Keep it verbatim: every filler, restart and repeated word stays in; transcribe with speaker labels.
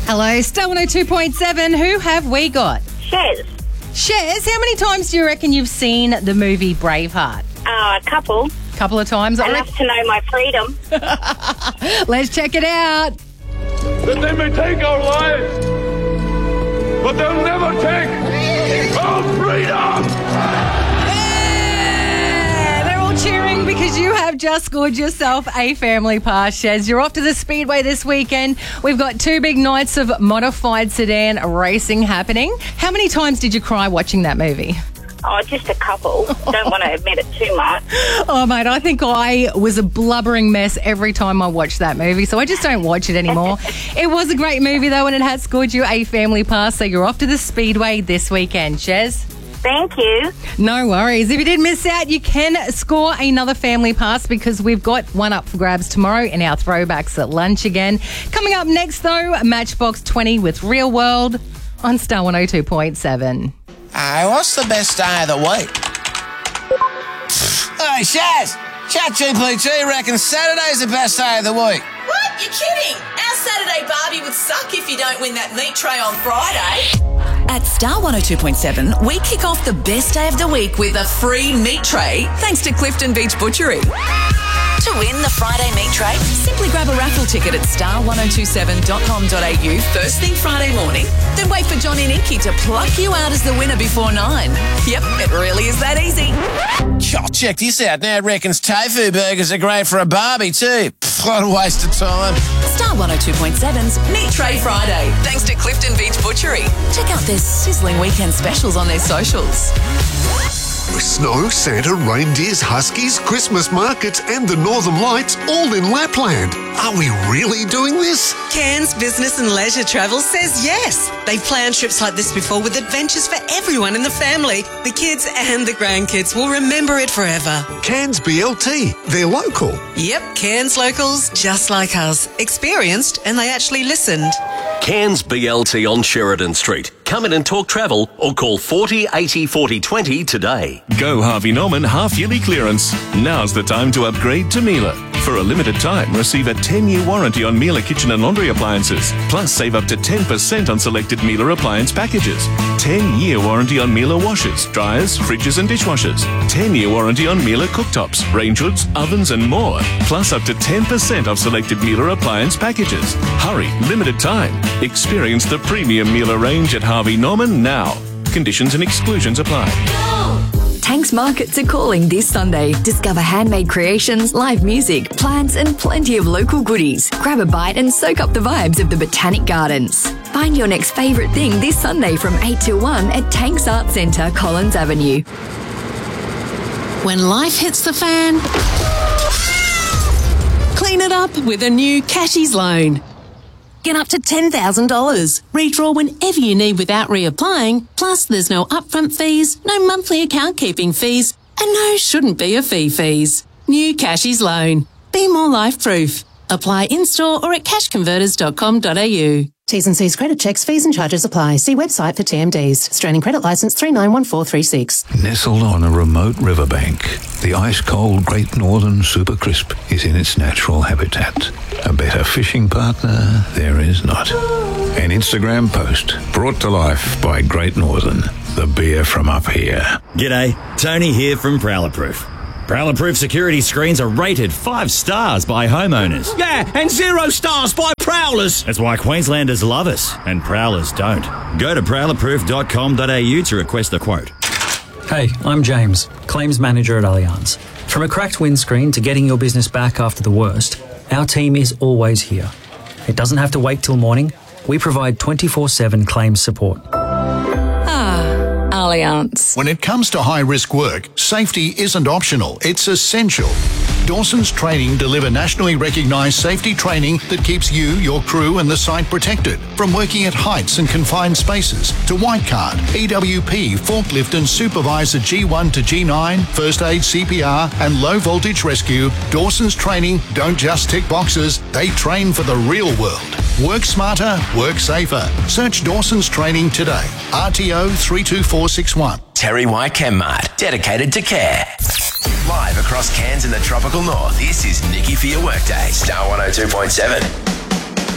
Speaker 1: Hello, Star one oh two point seven. Who have we got?
Speaker 2: Shez.
Speaker 1: Shez, how many times do you reckon you've seen the movie Braveheart?
Speaker 2: Uh, a couple.
Speaker 1: Couple of times, I
Speaker 2: Enough to know my freedom.
Speaker 1: reckon. Let's check it out.
Speaker 3: That they may take our lives, but they'll never take our freedom!
Speaker 1: Yeah, they're all cheering because you have just scored yourself a family pass, Shez. You're off to the Speedway this weekend. We've got two big nights of modified sedan racing happening. How many times did you cry watching that movie?
Speaker 2: Oh, just a couple. Don't want to admit it too much.
Speaker 1: Oh, mate, I think I was a blubbering mess every time I watched that movie, so I just don't watch it anymore. It was a great movie, though, and it has scored you a family pass, so you're off to the Speedway this weekend, Shez.
Speaker 2: Thank you.
Speaker 1: No worries. If you did miss out, you can score another family pass because we've got one up for grabs tomorrow in our throwbacks at lunch again. Coming up next, though, Matchbox twenty with Real World on Star one oh two point seven.
Speaker 4: Hey, what's the best day of the week? Hey, Shaz, ChatGPT reckons Saturday's the best day of the week.
Speaker 5: What? You're kidding? Our Saturday Barbie would suck if you don't win that meat tray on Friday. At Star one oh two point seven, we kick off the best day of the week with a free meat tray thanks to Clifton Beach Butchery. To win the Friday meat tray, simply grab a raffle ticket at star one oh two seven dot com dot a u first thing Friday morning, then wait for Johnny and Inky to pluck you out as the winner before nine. Yep, it really is that easy.
Speaker 4: Oh, check this out. Now it reckons tofu burgers are great for a Barbie too. Pff, what a waste of time.
Speaker 5: Star one oh two point seven's Meat Tray Friday, thanks to Clifton Beach Butchery. Check out their sizzling weekend specials on their socials.
Speaker 6: Snow, Santa, reindeers, huskies, Christmas markets and the Northern Lights all in Lapland. Are we really doing this?
Speaker 7: Cairns Business and Leisure Travel says yes. They've planned trips like this before with adventures for everyone in the family. The kids and the grandkids will remember it forever.
Speaker 6: Cairns B L T. They're local.
Speaker 7: Yep, Cairns locals, just like us. Experienced, and they actually listened.
Speaker 8: Cairns B L T on Sheridan Street. Come in and talk travel or call forty eighty forty twenty today.
Speaker 9: Go Harvey Norman half-yearly clearance. Now's the time to upgrade to Miele. For a limited time, receive a ten-year warranty on Miele kitchen and laundry appliances. Plus, save up to ten percent on selected Miele appliance packages. ten-year warranty on Miele washers, dryers, fridges and dishwashers. ten-year warranty on Miele cooktops, range hoods, ovens and more. Plus, up to ten percent off selected Miele appliance packages. Hurry, limited time. Experience the premium Miele range at Harvey Norman now. Conditions and exclusions apply.
Speaker 10: Tanks Markets are calling this Sunday. Discover handmade creations, live music, plants and plenty of local goodies. Grab a bite and soak up the vibes of the Botanic Gardens. Find your next favourite thing this Sunday from eight till one at Tanks Art Centre, Collins Avenue.
Speaker 11: When life hits the fan, clean it up with a new Cashies loan. Get up to ten thousand dollars. Redraw whenever you need without reapplying. Plus, there's no upfront fees, no monthly account keeping fees, and no shouldn't be a fee fees. New Cashies loan. Be more life-proof. Apply in-store or at cash converters dot com dot a u.
Speaker 12: T's and C's credit checks, fees and charges apply. See website for T M Ds. Australian Credit Licence three nine one four three six.
Speaker 13: Nestled on a remote riverbank, the ice-cold Great Northern Super Crisp is in its natural habitat. A better fishing partner there is not. An Instagram post brought to life by Great Northern, the beer from up here.
Speaker 14: G'day, Tony here from Prowler Proof. Prowler Proof security screens are rated five stars by homeowners.
Speaker 15: Yeah, and zero stars by prowlers.
Speaker 14: That's why Queenslanders love us and prowlers don't. Go to prowler proof dot com dot a u to request a quote.
Speaker 16: Hey, I'm James, Claims Manager at Allianz. From a cracked windscreen to getting your business back after the worst, our team is always here. It doesn't have to wait till morning. We provide twenty-four seven claims support.
Speaker 17: Allianz.
Speaker 18: When it comes to high-risk work, safety isn't optional, it's essential. Dawson's Training deliver nationally recognised safety training that keeps you, your crew and the site protected. From working at heights and confined spaces to white card, E W P, forklift and supervisor G one to G nine, first aid, C P R and low voltage rescue, Dawson's Training don't just tick boxes, they train for the real world. Work smarter, work safer. Search Dawson's Training today. R T O three two four six one.
Speaker 4: Terry White Chemmart, dedicated to care. Live across Cairns and the tropical north, this is Nikki for your workday. Star one oh two point seven.